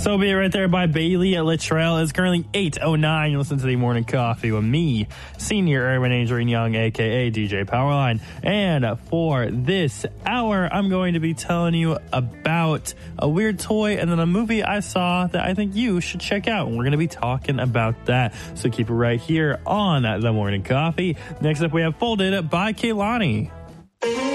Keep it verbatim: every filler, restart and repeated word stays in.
So Be It right there by Bailey Littrell. It's currently eight oh nine. You listen to the Morning Coffee with me, Senior Urban Adrian Young, a k a. D J Powerline. And for this hour, I'm going to be telling you about a weird toy and then a movie I saw that I think you should check out. And we're going to be talking about that. So keep it right here on The Morning Coffee. Next up, we have Folded by Kehlani.